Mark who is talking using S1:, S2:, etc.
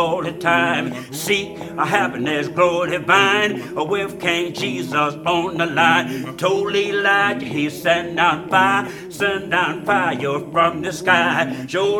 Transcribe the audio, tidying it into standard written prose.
S1: all the time. Seek a happiness, glory divine, with King Jesus on the line. Told Elijah he sent down fire from the sky. Showed